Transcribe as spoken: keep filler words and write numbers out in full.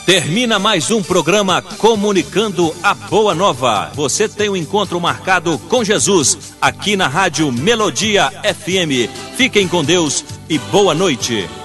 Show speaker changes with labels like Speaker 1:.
Speaker 1: Termina mais um programa Comunicando a Boa Nova. Você tem um encontro marcado com Jesus aqui na Rádio Melodia F M. Fiquem com Deus e boa noite.